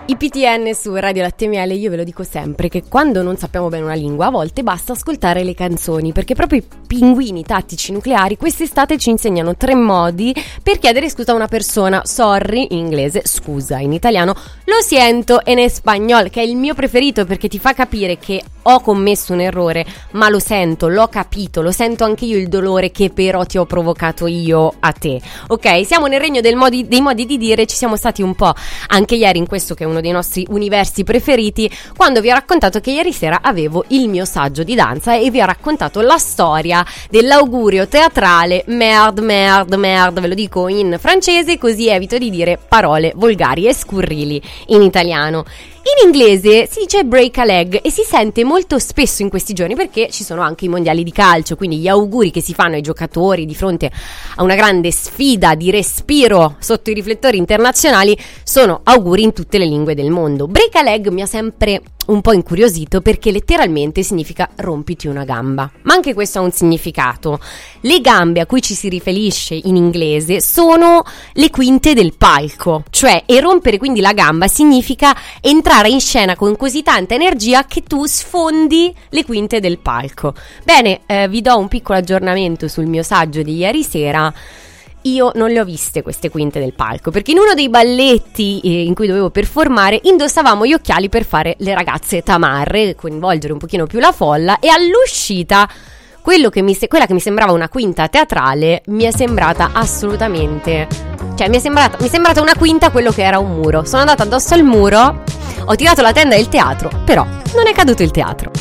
IPTN su Radio Latte Miele. Io ve lo dico sempre che quando non sappiamo bene una lingua a volte basta ascoltare le canzoni, perché proprio i pinguini tattici nucleari quest'estate ci insegnano 3 modi per chiedere scusa a una persona. Sorry in inglese, scusa in italiano, lo siento in espagnol, che è il mio preferito perché ti fa capire che ho commesso un errore, ma lo sento, l'ho capito, lo sento anche io il dolore che però ti ho provocato io a te. Ok, siamo nel regno dei modi di dire, ci siamo stati un po' anche ieri in questo che è uno dei nostri universi preferiti, quando vi ho raccontato che ieri sera avevo il mio saggio di danza e vi ho raccontato la storia dell'augurio teatrale merde, ve lo dico in francese così evito di dire parole volgari e scurrili in italiano. In inglese si dice break a leg e si sente molto spesso in questi giorni perché ci sono anche i mondiali di calcio, quindi gli auguri che si fanno ai giocatori di fronte a una grande sfida di respiro sotto i riflettori internazionali sono auguri in tutte le lingue del mondo. Break a leg mi ha sempre un po' incuriosito perché letteralmente significa rompiti una gamba, ma anche questo ha un significato. Le gambe a cui ci si riferisce in inglese sono le quinte del palco, cioè rompere quindi la gamba significa entrare in scena con così tanta energia che tu sfondi le quinte del palco. Bene, vi do un piccolo aggiornamento sul mio saggio di ieri sera. Io non le ho viste queste quinte del palco perché in uno dei balletti in cui dovevo performare indossavamo gli occhiali per fare le ragazze tamarre, coinvolgere un pochino più la folla, e all'uscita quella che mi sembrava una quinta teatrale mi è sembrata assolutamente, cioè mi è sembrata una quinta quello che era un muro. Sono andata addosso al muro, ho tirato la tenda del teatro, però non è caduto il teatro.